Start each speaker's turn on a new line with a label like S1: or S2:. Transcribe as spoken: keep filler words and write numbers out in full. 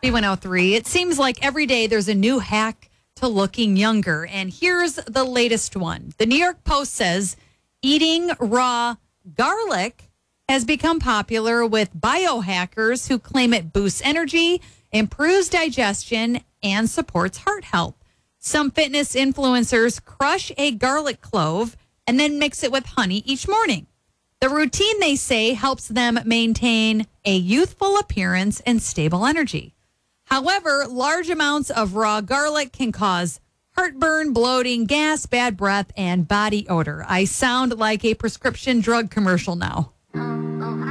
S1: B one oh three. It seems like every day there's a new hack to looking younger. And here's the latest one. The New York Post says eating raw garlic has become popular with biohackers who claim it boosts energy, improves digestion, and supports heart health. Some fitness influencers crush a garlic clove and then mix it with honey each morning. The routine, they say, helps them maintain a youthful appearance and stable energy. However, large amounts of raw garlic can cause heartburn, bloating, gas, bad breath, and body odor. I sound like a prescription drug commercial now.